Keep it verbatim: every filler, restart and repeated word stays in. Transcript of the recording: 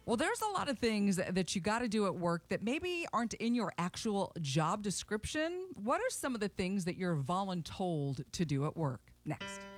Well, there's a lot of things that you got to do at work that maybe aren't in your actual job description. What are some of the things that you're voluntold to do at work? Next.